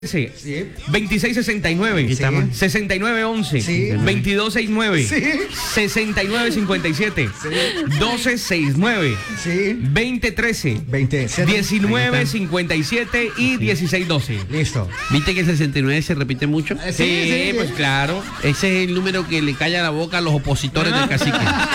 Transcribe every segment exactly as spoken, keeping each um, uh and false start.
Sí. Sí. veintiséis sesenta y nueve, Sí. sesenta y nueve once, Sí. veintidós sesenta y nueve, Sí. sesenta y nueve cincuenta y siete, doce sesenta y nueve, Sí. veinte trece, veinte. diecinueve cincuenta y siete y dieciséis doce. Listo. ¿Viste que el sesenta y nueve se repite mucho? Eh, Sí, sí, sí, pues sí. claro. Ese es el número que le calla la boca a los opositores del cacique.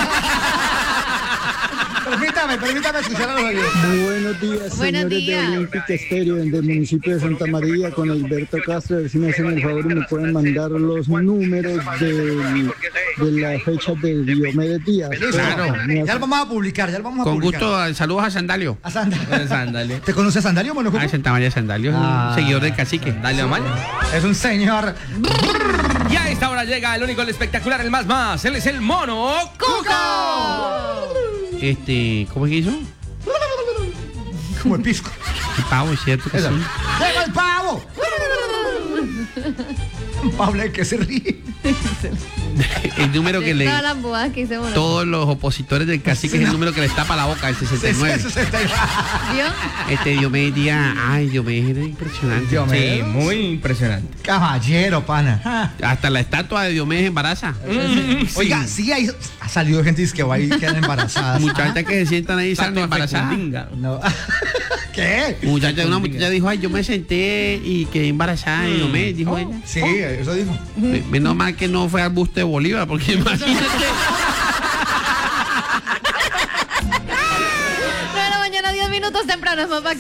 Permítame, permítame escuchar a los amigos. Muy buenos días, Buenos señores días. de Olympic Stereo, del municipio de Santa María, con Alberto Castro. A ver si me hacen el favor y me pueden mandar los números de, de la fecha de Diomedes Díaz. Listo. Claro. Me Ya lo vamos a publicar, ya lo vamos a Con publicar. gusto, saludos a Sandalio. A Sandalio. Ándale. ¿Te conoces a Sandalio, Mono Ah, Santa María Sandalio, es Ah. un seguidor del cacique. Dale, Omar. Es un señor. Y a esta hora llega el único, el espectacular, el más más. Él es el mono Cuco. Este, ¿cómo es que hizo? Como el pisco. El pavo, es cierto que sí. ¡Llega el pavo! Pablo, el que se ríe. El número que De le... todas las bobadas que hice uno. Todos los opositores del cacique es el número que le tapa la boca, el sesenta y nueve. sesenta y nueve. ¿Vio? Este Diomedes Díaz, ay, Diomedes era impresionante. Diomedes. Sí, muy impresionante. Caballero, pana. Ah. Hasta la estatua de Diomedes embaraza. Oiga, sí, hay, ha salido gente que va y quedan embarazadas. Muchachas que se sientan ahí salen Estatua embarazadas. fecundinga. No. ¿Qué? Muchacha, una muchacha dijo, ay, yo me senté y quedé embarazada y Diomedes, dijo ella. Sí, eso dijo. Me- Menos mal que no fue al busto de Bolívar, porque imagínate. nueve de la mañana, diez minutos temprano, papá.